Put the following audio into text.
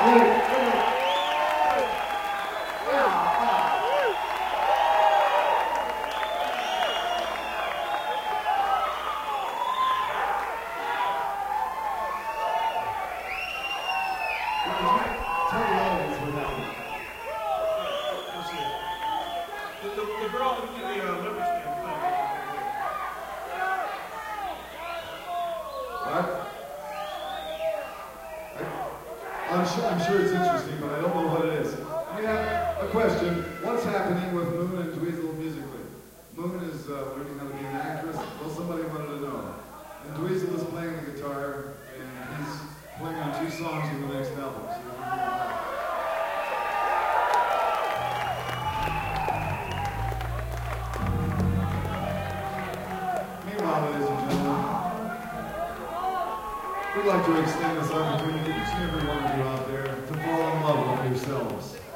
I'm sure it's interesting, but I don't know what it is. I have a question. What's happening with Moon and Dweezil musically? Moon is learning how to be an actress. Well, somebody wanted to know. And Dweezil is playing the guitar, and he's playing on 2 songs in the next album. So meanwhile, ladies and gentlemen, we'd like to extend this opportunity to each and every one of you out there to fall in love with yourselves.